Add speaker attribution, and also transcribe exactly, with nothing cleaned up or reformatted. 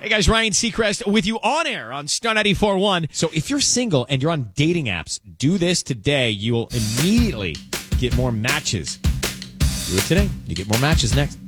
Speaker 1: Hey guys, Ryan Seacrest with you on air on Star ninety-four point one. So if you're single and you're on dating apps, do this today. You will immediately get more matches. Do it today. You get more matches next.